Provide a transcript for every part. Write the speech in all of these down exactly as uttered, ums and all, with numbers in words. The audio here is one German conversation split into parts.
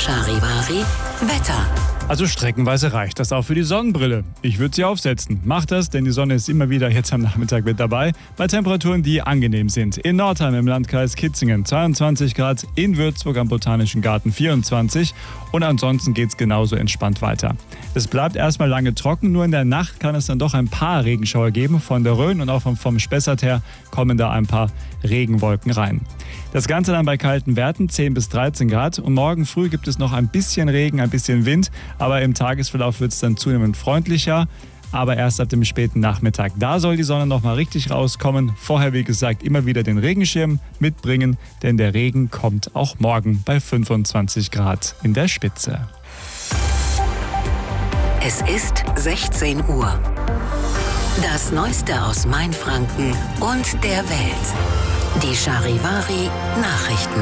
Charivari Wetter. Also streckenweise reicht das auch für die Sonnenbrille. Ich würde sie aufsetzen. Macht das, denn die Sonne ist immer wieder jetzt am Nachmittag mit dabei. Bei Temperaturen, die angenehm sind. In Nordheim im Landkreis Kitzingen zweiundzwanzig Grad, in Würzburg am Botanischen Garten vierundzwanzig und ansonsten geht es genauso entspannt weiter. Es bleibt erstmal lange trocken, nur in der Nacht kann es dann doch ein paar Regenschauer geben. Von der Rhön und auch vom, vom Spessart her kommen da ein paar Regenwolken rein. Das Ganze dann bei kalten Werten, zehn bis dreizehn Grad. Und morgen früh gibt es noch ein bisschen Regen, ein bisschen Wind. Aber im Tagesverlauf wird es dann zunehmend freundlicher. Aber erst ab dem späten Nachmittag. Da soll die Sonne noch mal richtig rauskommen. Vorher, wie gesagt, immer wieder den Regenschirm mitbringen. Denn der Regen kommt auch morgen bei fünfundzwanzig Grad in der Spitze. Es ist sechzehn Uhr. Das Neueste aus Mainfranken und der Welt. Die Charivari Nachrichten.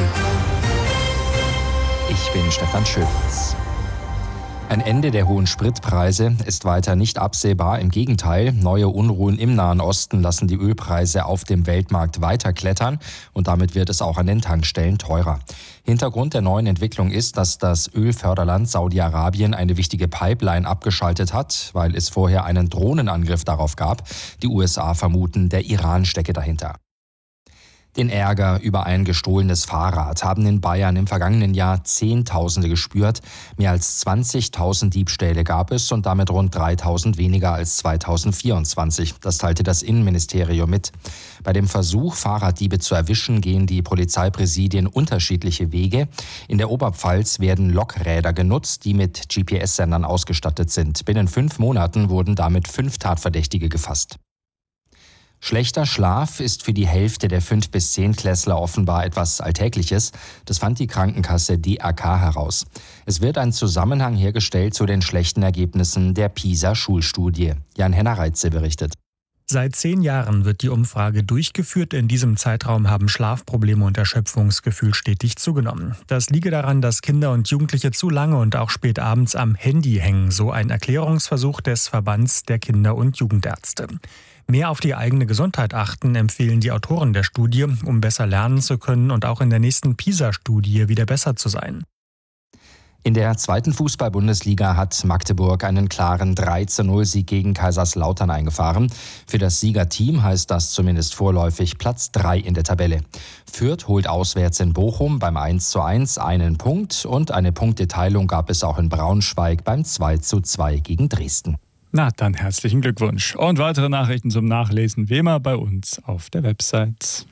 Ich bin Stefan Schöpitz. Ein Ende der hohen Spritpreise ist weiter nicht absehbar. Im Gegenteil, neue Unruhen im Nahen Osten lassen die Ölpreise auf dem Weltmarkt weiter klettern und damit wird es auch an den Tankstellen teurer. Hintergrund der neuen Entwicklung ist, dass das Ölförderland Saudi-Arabien eine wichtige Pipeline abgeschaltet hat, weil es vorher einen Drohnenangriff darauf gab. Die U S A vermuten, der Iran stecke dahinter. Den Ärger über ein gestohlenes Fahrrad haben in Bayern im vergangenen Jahr Zehntausende gespürt. Mehr als zwanzigtausend Diebstähle gab es und damit rund dreitausend weniger als zweitausendvierundzwanzig. Das teilte das Innenministerium mit. Bei dem Versuch, Fahrraddiebe zu erwischen, gehen die Polizeipräsidien unterschiedliche Wege. In der Oberpfalz werden Lokräder genutzt, die mit G P S-Sendern ausgestattet sind. Binnen fünf Monaten wurden damit fünf Tatverdächtige gefasst. Schlechter Schlaf ist für die Hälfte der fünf bis zehn Klässler offenbar etwas Alltägliches. Das fand die Krankenkasse D R K heraus. Es wird ein Zusammenhang hergestellt zu den schlechten Ergebnissen der PISA-Schulstudie. Jan-Henner Reitze berichtet. Seit zehn Jahren wird die Umfrage durchgeführt. In diesem Zeitraum haben Schlafprobleme und Erschöpfungsgefühl stetig zugenommen. Das liege daran, dass Kinder und Jugendliche zu lange und auch spät abends am Handy hängen, so ein Erklärungsversuch des Verbands der Kinder- und Jugendärzte. Mehr auf die eigene Gesundheit achten, empfehlen die Autoren der Studie, um besser lernen zu können und auch in der nächsten PISA-Studie wieder besser zu sein. In der zweiten Fußball-Bundesliga hat Magdeburg einen klaren drei zu null Sieg gegen Kaiserslautern eingefahren. Für das Siegerteam heißt das zumindest vorläufig Platz drei in der Tabelle. Fürth holt auswärts in Bochum beim eins zu eins einen Punkt und eine Punkteteilung gab es auch in Braunschweig beim zwei zu zwei gegen Dresden. Na, dann herzlichen Glückwunsch. Und weitere Nachrichten zum Nachlesen wie immer bei uns auf der Website.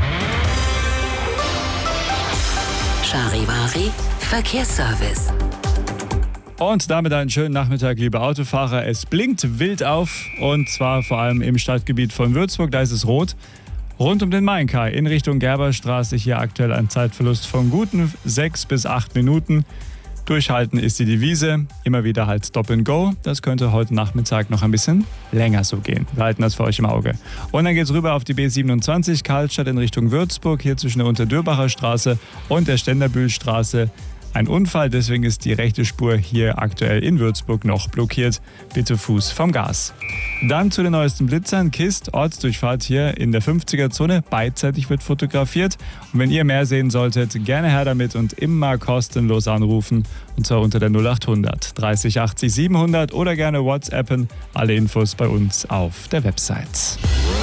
Charivari Verkehrsservice. Und damit einen schönen Nachmittag, liebe Autofahrer. Es blinkt wild auf und zwar vor allem im Stadtgebiet von Würzburg, da ist es rot. Rund um den Mainkai in Richtung Gerberstraße hier aktuell ein Zeitverlust von guten sechs bis acht Minuten. Durchhalten ist die Devise, immer wieder halt Stop and Go. Das könnte heute Nachmittag noch ein bisschen länger so gehen. Wir halten das für euch im Auge. Und dann geht's rüber auf die B siebenundzwanzig, Karlstadt in Richtung Würzburg, hier zwischen der Unterdürbacher Straße und der Ständerbühlstraße. Ein Unfall, deswegen ist die rechte Spur hier aktuell in Würzburg noch blockiert. Bitte Fuß vom Gas. Dann zu den neuesten Blitzern. Kist, Ortsdurchfahrt hier in der fünfziger-Zone. Beidseitig wird fotografiert. Und wenn ihr mehr sehen solltet, gerne her damit und immer kostenlos anrufen. Und zwar unter der null acht hundert dreißig achtzig siebenhundert oder gerne WhatsAppen. Alle Infos bei uns auf der Website.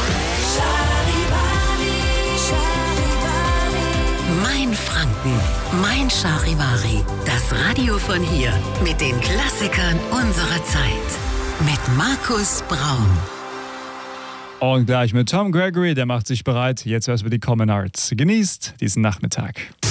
Mainfranken, Mein Charivari. Das Radio von hier mit den Klassikern unserer Zeit. Mit Markus Braun. Und gleich mit Tom Gregory, der macht sich bereit. Jetzt was für die Common Arts. Genießt diesen Nachmittag.